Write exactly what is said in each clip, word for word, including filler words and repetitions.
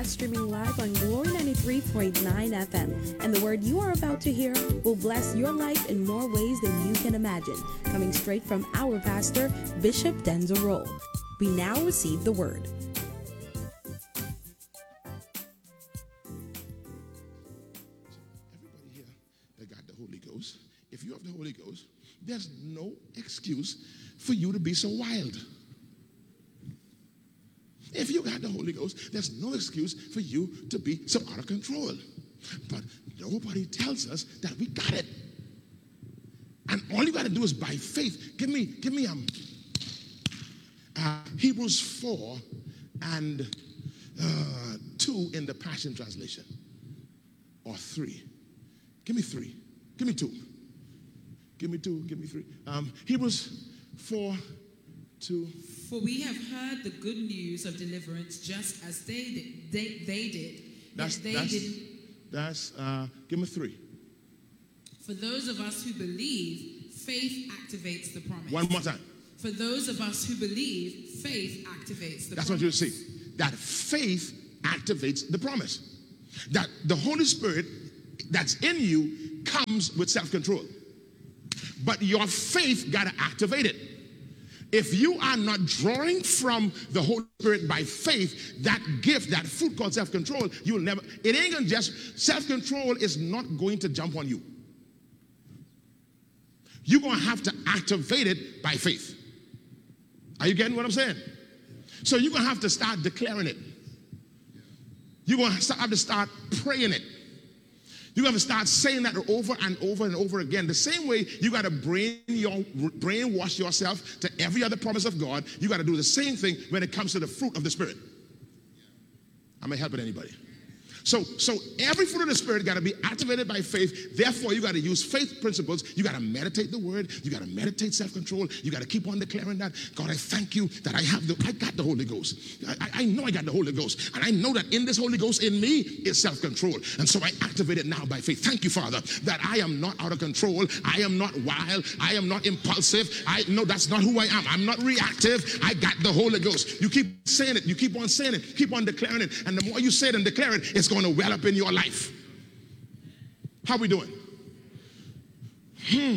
podcast streaming live on Glory ninety-three point nine F M. And the word you are about to hear will bless your life in more ways than you can imagine. Coming straight from our pastor, Bishop Denzel Rolle. We now receive the word. Everybody here that got the Holy Ghost, if you have the Holy Ghost, there's no excuse for you to be so wild. If you got the Holy Ghost, there's no excuse for you to be so out of control. But nobody tells us that we got it. And all you got to do is by faith. Give me, give me um, uh, Hebrews four and uh, two in the Passion Translation. Or three. Give me three. Give me two. Give me two. Give me three. Um, Hebrews four, two. For we have heard the good news of deliverance just as they did. They, they did. That's, they that's, did. that's uh, give me three. For those of us who believe, faith activates the promise. One more time. For those of us who believe, faith activates the That's promise. what you see. That faith activates the promise. That the Holy Spirit that's in you comes with self-control. But your faith got to activate it. If you are not drawing from the Holy Spirit by faith, that gift, that fruit called self-control, you'll never, it ain't gonna just, self-control is not going to jump on you. You're gonna have to activate it by faith. Are you getting what I'm saying? So you're gonna have to start declaring it. You're gonna have to start praying it. You're going to start saying that over and over and over again. The same way you got to brain your, brainwash yourself to every other promise of God, you got to do the same thing when it comes to the fruit of the Spirit. Am I helping anybody? So, so every fruit of the Spirit got to be activated by faith. Therefore, you got to use faith principles. You got to meditate the word. You got to meditate self-control. You got to keep on declaring that. God, I thank you that I have the, I got the Holy Ghost. I, I know I got the Holy Ghost. And I know that in this Holy Ghost in me is self-control. And so I activate it now by faith. Thank you, Father, that I am not out of control. I am not wild. I am not impulsive. I know that's not who I am. I'm not reactive. I got the Holy Ghost. You keep saying it. You keep on saying it. Keep on declaring it. And the more you say it and declare it, it's going to well up in your life. How we doing? Hmm.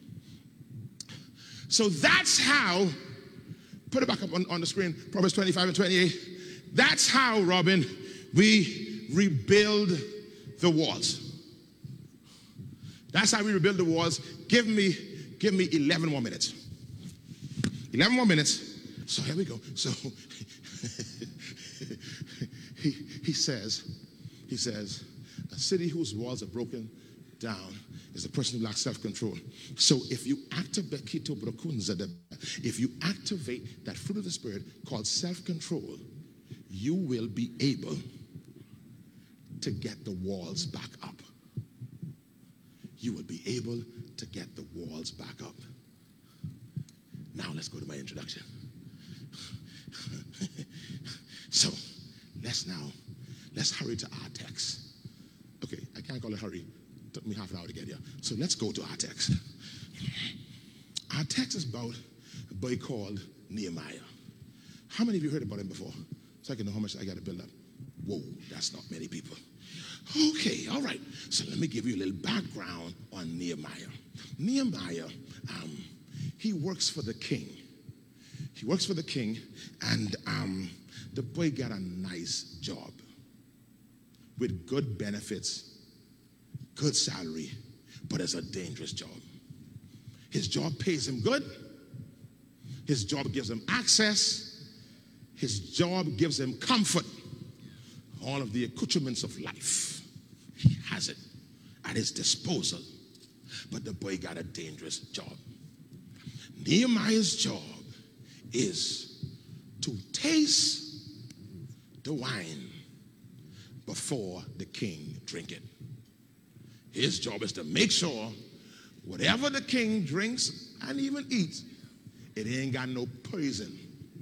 So that's how, put it back up on, on the screen, Proverbs twenty-five and twenty-eight. That's how, Robin, we rebuild the walls. That's how we rebuild the walls. Give me, give me eleven more minutes. eleven more minutes. So here we go. So he, he says, He says, a city whose walls are broken down is a person who lacks self-control. So if you activate if you activate that fruit of the Spirit called self-control, you will be able to get the walls back up. You will be able to get the walls back up. Now let's go to my introduction. So let's now Let's hurry to our text. Okay, I can't call it hurry. It took me half an hour to get here. So let's go to our text. Our text is about a boy called Nehemiah. How many of you heard about him before? So I can know how much I got to build up. Whoa, that's not many people. Okay, all right. So let me give you a little background on Nehemiah. Nehemiah, um, he works for the king. He works for the king, and um, the boy got a nice job with good benefits, good salary, but it's a dangerous job. His job pays him good. His job gives him access. His job gives him comfort. All of the accoutrements of life. He has it at his disposal. But the boy got a dangerous job. Nehemiah's job is to taste the wine before the king drink it. His job is to make sure whatever the king drinks and even eats, it ain't got no poison.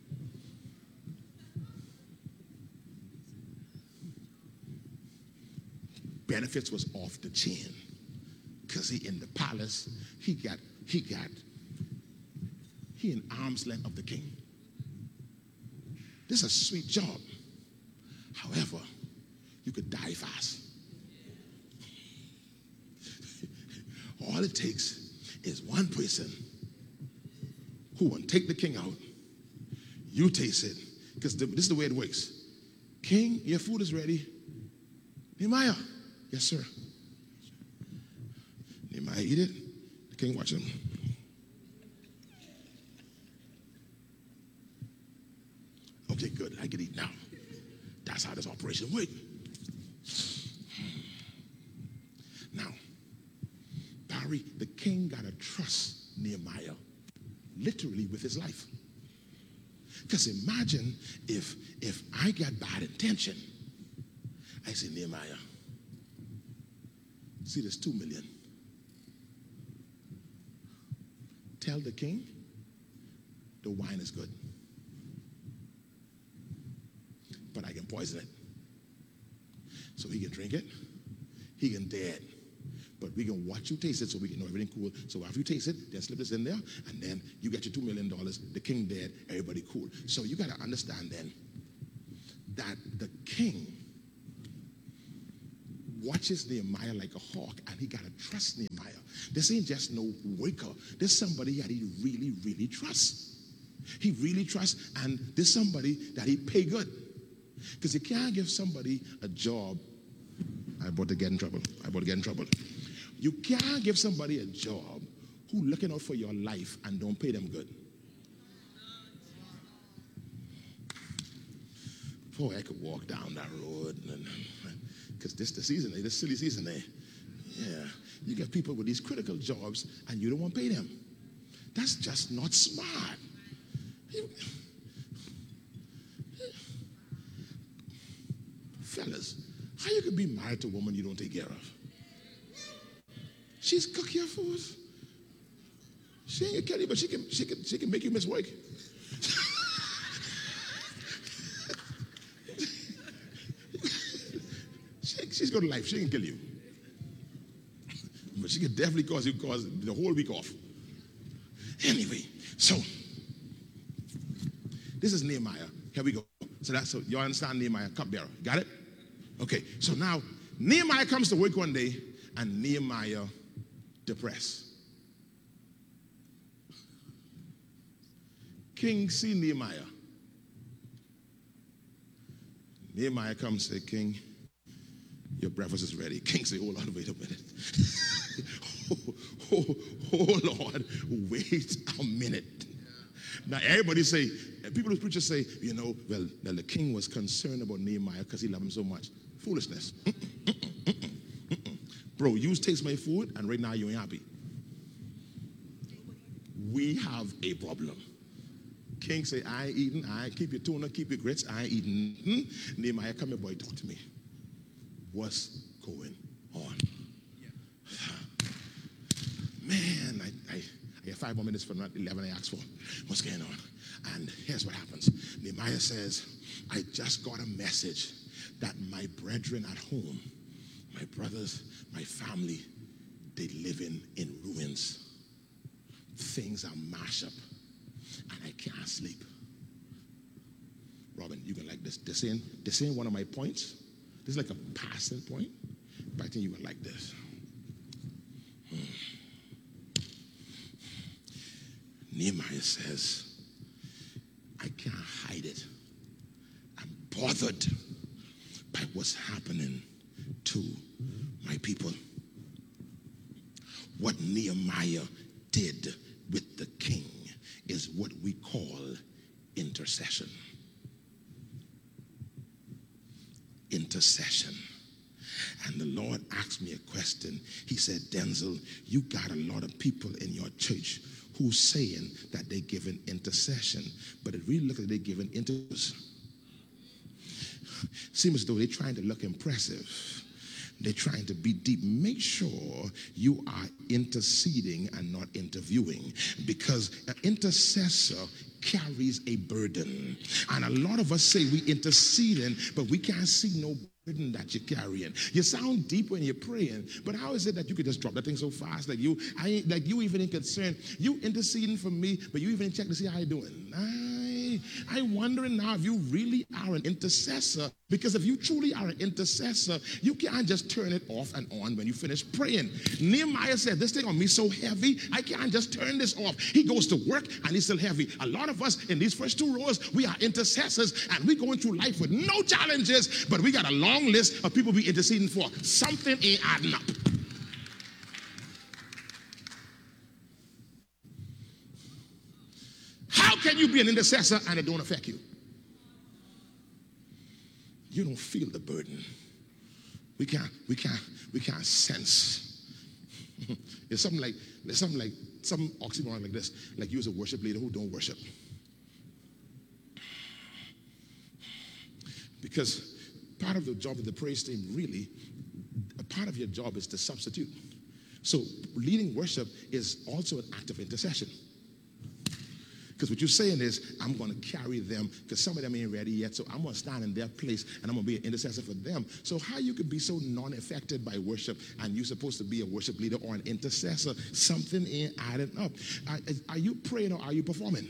Benefits was off the chain because he in the palace, he got, he got, he in arm's length of the king. This is a sweet job. However, could die fast. All it takes is one person who won't take the king out. You taste it, because this is the way it works. King, your food is ready. Nehemiah, yes, sir. Nehemiah eat it. The king watch him. Okay, good. I can eat now. That's how this operation works. Now, Barry, the king got to trust Nehemiah literally with his life. Because imagine if if I got bad intention. I say, Nehemiah, see, there's two million. Tell the king the wine is good, but I can poison it. So he can drink it, he can dare it. But we can watch you taste it so we can know everything cool. So after you taste it, then slip this in there, and then you get your two million dollars, the king dead, everybody cool. So you got to understand then that the king watches Nehemiah like a hawk, and he got to trust Nehemiah. This ain't just no worker. This somebody that he really, really trusts. He really trusts, and this somebody that he pay good. Because you can't give somebody a job. I about to get in trouble. I about to get in trouble. You can't give somebody a job who looking out for your life and don't pay them good. Boy, I could walk down that road, because this the season, this silly season, eh? Yeah, you get people with these critical jobs and you don't want to pay them. That's just not smart. You, fellas, how you could be married to a woman you don't take care of? She's cook your food. She ain't gonna kill you, but she can she can she can make you miss work. she, she's got a life. She can kill you, but she can definitely cause you cause the whole week off. Anyway, so this is Nehemiah. Here we go. So that's so you understand Nehemiah, cupbearer. Got it? Okay. So now Nehemiah comes to work one day, and Nehemiah depressed. King see Nehemiah. Nehemiah comes and say, King, your breakfast is ready. King say, hold on, wait a minute. oh, oh, oh, Lord, wait a minute. Now, everybody say, people who preachers say, you know, well, well, the king was concerned about Nehemiah because he loved him so much. Foolishness. Bro, you taste my food, and right now you ain't happy. We have a problem. King say, I ain't eating, I ain't keep your tuna, keep your grits, I ain't eating. Hmm? Nehemiah, come here, boy, talk to me. What's going on? Yeah. Man, I, I, I got five more minutes for not eleven I asked for. What's going on? And here's what happens. Nehemiah says, I just got a message that my brethren at home, my brothers, my family, they living in ruins. Things are mashed up, and I can't sleep. Robin, you can like this. This ain't, this ain't one of my points. This is like a passing point, but I think you can like this. Hmm. Nehemiah says, I can't hide it. I'm bothered by what's happening to my people. What Nehemiah did with the king is what we call intercession. Intercession. And the Lord asked me a question. He said, Denzel, you got a lot of people in your church who's saying that they're giving intercession, but it really looks like they're giving intercession. Seems as though they're trying to look impressive. They're trying to be deep. Make sure you are interceding and not interviewing, because an intercessor carries a burden. And a lot of us say we interceding, but we can't see no burden that you're carrying. You sound deep when you're praying, but how is it that you could just drop that thing so fast? Like you, I ain't, like you even in concern. You interceding for me, but you even check to see how you doing. I, see, I'm wondering now if you really are an intercessor, because if you truly are an intercessor, you can't just turn it off and on when you finish praying. Nehemiah said, this thing on me so heavy, I can't just turn this off. He goes to work and he's still heavy. A lot of us in these first two rows, we are intercessors and we're going through life with no challenges, but we got a long list of people we interceding for. Something ain't adding up. How can you be an intercessor and it don't affect you? You don't feel the burden. We can't, we can't, we can't sense. It's something like, it's something like, some oxymoron like this, like you as a worship leader who don't worship. Because part of the job of the praise team, really, a part of your job is to substitute. So leading worship is also an act of intercession. Because what you're saying is, I'm going to carry them, because some of them ain't ready yet, so I'm going to stand in their place, and I'm going to be an intercessor for them. So how you could be so non-affected by worship, and you're supposed to be a worship leader or an intercessor? Something ain't adding up. Are, are you praying or are you performing?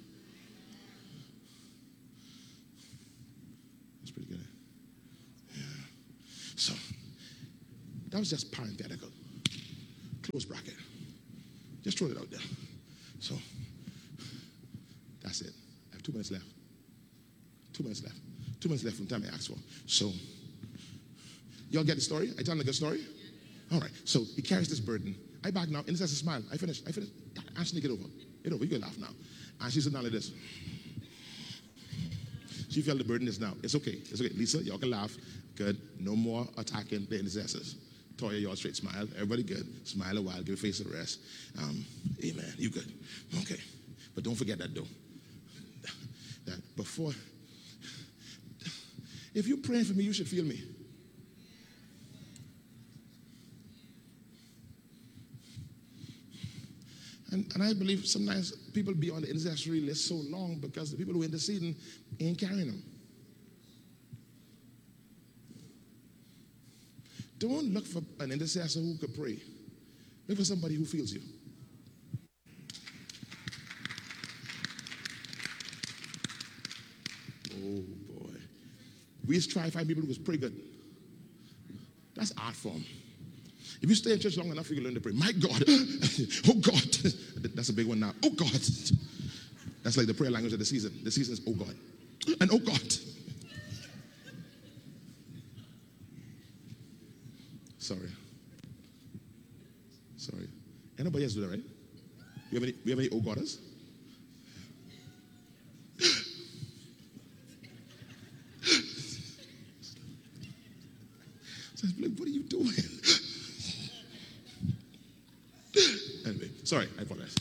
That's pretty good. Yeah. So, that was just parenthetical. Close bracket. Just throw it out there. So, that's it. I have two minutes left. Two minutes left. Two minutes left from the time I asked for. So, y'all get the story? I tell them a good story? All right. So, he carries this burden. I back now. Intercessor smile. I finished. I finished. Ashley, get over. Get over. You can laugh now. And she's sitting down like this. She felt the burden is now. It's okay. It's okay. Lisa, y'all can laugh. Good. No more attacking the intercessors. Toya, y'all straight smile. Everybody good. Smile a while. Give a face a rest. Um, amen. You good. Okay. But don't forget that though. That before, if you're praying for me, you should feel me. And, and I believe sometimes people be on the intercessory list so long because the people who are interceding ain't carrying them. Don't look for an intercessor who could pray. Look for somebody who feels you. Oh boy. We used to try to find people who was pray good. That's art form. If you stay in church long enough, you can learn to pray. My God. Oh God. That's a big one now. Oh God. That's like the prayer language of the season. The season is oh God. And oh God. Sorry. Sorry. Anybody else do that, right? We have any, we have any oh Goders? What are you doing? Anyway, sorry, I apologize.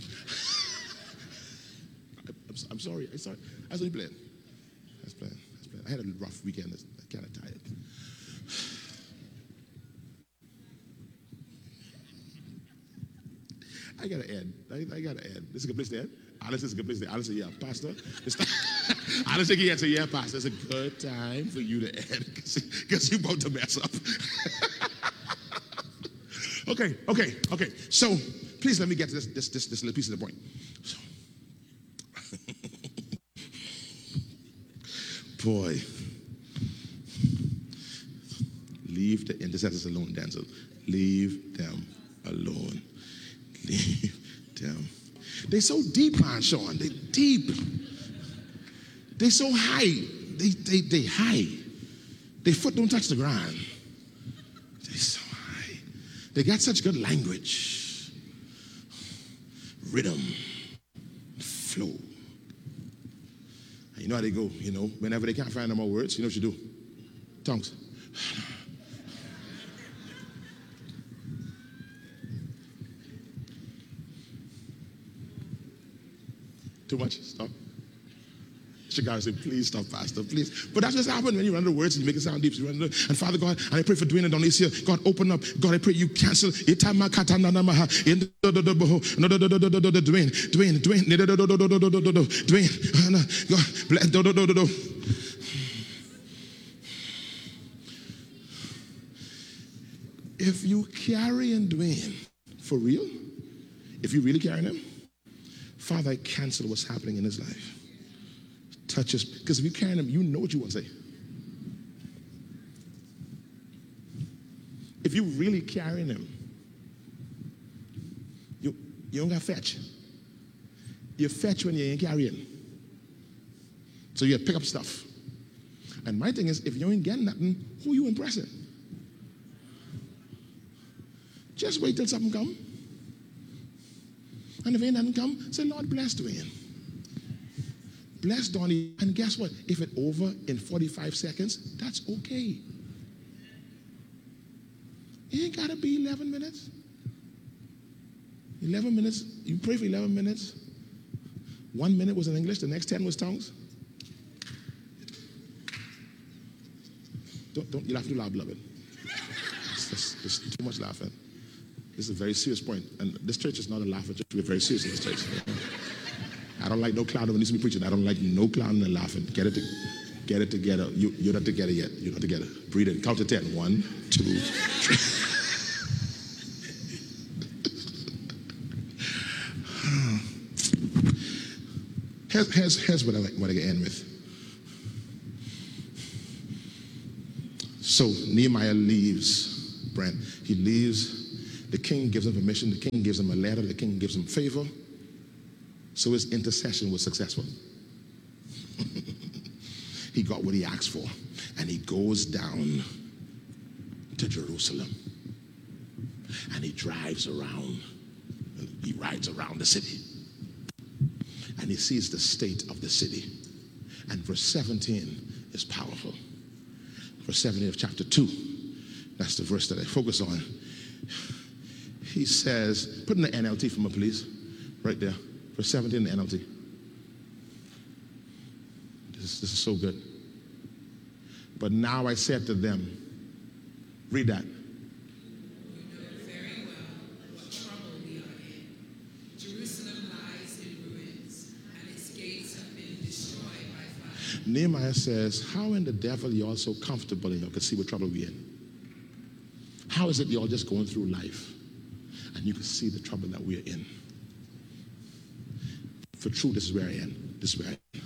I, I'm, I'm sorry, I'm sorry. I was only playing. I was playing. I was playing. I had a rough weekend. I'm kind of tired. I gotta end. I, I gotta end. This is a good place to end. Alice is a good place to end. Alice said, yeah, Pastor. Alice said, yeah, yeah, Pastor. It's a good time for you to end because you're about to mess up. Okay, okay, okay. So please let me get to this this this, this little piece of the point. So, boy, leave the intercessors alone, Denzel. Leave them alone. Leave them. They're so deep, man, Sean. They're deep. They're so high. They they they high. Their foot don't touch the ground. They're so high. They got such good language, rhythm, flow. And you know how they go, you know, whenever they can't find no more words, you know what you do? Tongues. Too much? Stop. Chicago said, please stop, Pastor, please. But that's just happened when you run the words and you make it sound deep. So you run the, and Father God, and I pray for Dwayne and Donicia. God, open up. God, I pray you cancel. Dwayne, Dwayne, Dwayne, Dwayne. God, bless. If you carrying Dwayne for real, if you really carrying him, Father, I cancel what's happening in his life. touches, because if you carry them, you know what you want to say. If you really carrying them, you, you don't got to fetch. You fetch when you ain't carrying. So you pick up stuff. And my thing is, if you ain't getting nothing, who you impressing? Just wait till something come. And if ain't nothing come, say, Lord, bless Dwayne. Bless Donnie. And guess what? If it over in forty-five seconds, that's okay. It ain't got to be eleven minutes. eleven minutes, you pray for eleven minutes. One minute was in English, the next ten was tongues. Don't, don't you laugh too loud, beloved. There's too much laughing. This is a very serious point. And this church is not a laughing church. We're very serious in this church. I don't like no clowning when you see me preaching. I don't like no clowning and laughing. Get it, to, get it together. You, you're not together yet. You're not together. Breathe in. Count to ten. One, two, three. here's, here's, here's what I, what I get end with. So Nehemiah leaves, Brent. He leaves. The king gives him permission. The king gives him a letter. The king gives him favor. So his intercession was successful. He got what he asked for. And he goes down to Jerusalem. And he drives around. He rides around the city. And he sees the state of the city. And verse seventeen is powerful. Verse seventeen of chapter two. That's the verse that I focus on. He says, put in the N L T for me, please. Right there. Verse seventeen in the N L T. This, this is so good. But now I said to them, read that. You know very well what trouble we are in. Jerusalem lies in ruins, and its gates have been destroyed by fire. Nehemiah says, how in the devil y'all so comfortable and y'all can see what trouble we're in? How is it y'all just going through life and you can see the trouble that we're in? For true, this is where I am. This is where I am.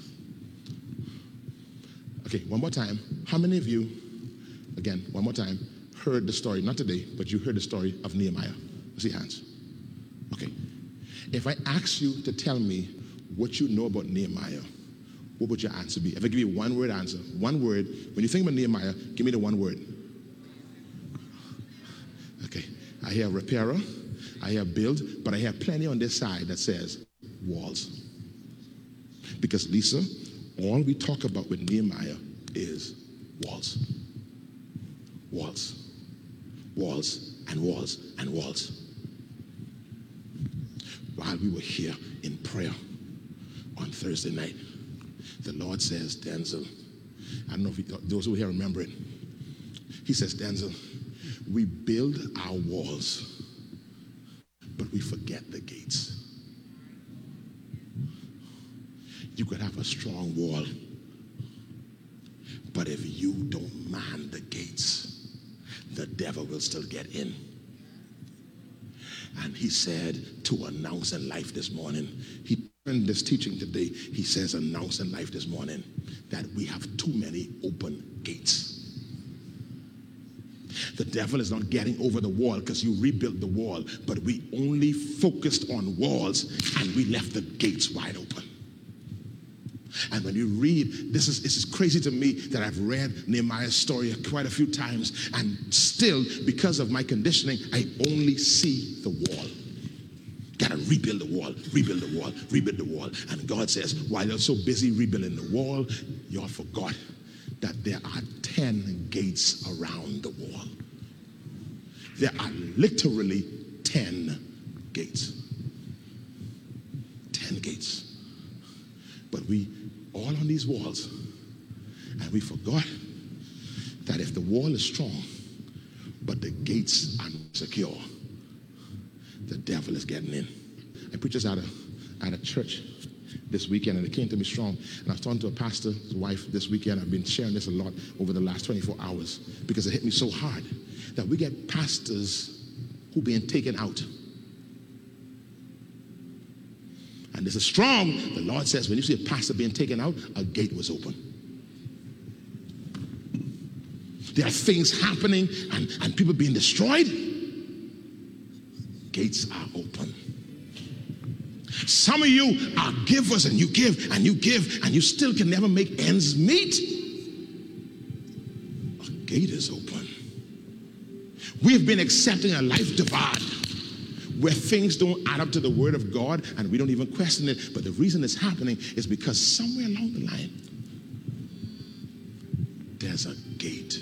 Okay, one more time. How many of you, again, one more time, heard the story, not today, but you heard the story of Nehemiah? See hands. Okay. If I ask you to tell me what you know about Nehemiah, what would your answer be? If I give you one word answer, one word, when you think about Nehemiah, give me the one word. Okay. I hear repairer, I hear build, but I hear plenty on this side that says walls. Because Lisa, all we talk about with Nehemiah is walls. Walls. Walls and walls and walls. While we were here in prayer on Thursday night, the Lord says, Denzel, I don't know if you, those who were here remember it. He says, Denzel, we build our walls, but we forget the gates. You could have a strong wall, but if you don't man the gates, the devil will still get in. And he said to announce in life this morning, he turned this teaching today, he says announce in life this morning that we have too many open gates. The devil is not getting over the wall because you rebuilt the wall, but we only focused on walls and we left the gates wide open. And when you read, this is, this is crazy to me that I've read Nehemiah's story quite a few times, and still, because of my conditioning, I only see the wall. Gotta rebuild the wall, rebuild the wall, rebuild the wall. And God says, while you're so busy rebuilding the wall, you all forgot that there are ten gates around the wall. There are literally ten gates. Ten gates. But we all on these walls, and we forgot that if the wall is strong, but the gates are secure, the devil is getting in. I preached this at a, at a church this weekend, and it came to me strong. And I was talking to a pastor's wife this weekend. I've been sharing this a lot over the last twenty-four hours because it hit me so hard that we get pastors who being taken out. And And this is strong. The Lord says, when you see a pastor being taken out, a gate was open. There are things happening and, and people being destroyed. Gates are open. Some of you are givers and you give and you give and you still can never make ends meet. A gate is open. We've been accepting a life divide where things don't add up to the word of God and we don't even question it. But the reason it's happening is because somewhere along the line, there's a gate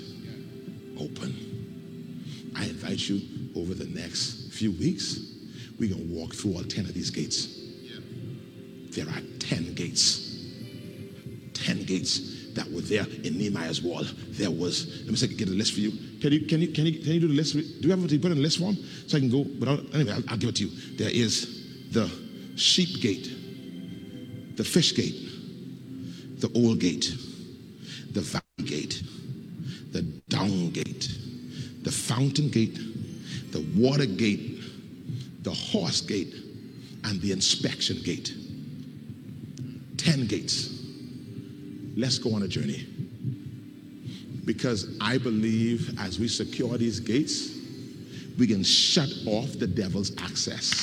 open. I invite you over the next few weeks, we're going to walk through all ten of these gates. There are ten gates. Ten gates that were there in Nehemiah's wall. There was, let me see, get a list for you. Can you can you can you can you do the list? Do you have to put in a list form so I can go? But I'll, anyway, I'll, I'll give it to you. There is the sheep gate, the fish gate, the old gate, the valley gate, the down gate, the fountain gate, the water gate, the horse gate, and the inspection gate. Ten gates. Let's go on a journey. Because I believe as we secure these gates, we can shut off the devil's access.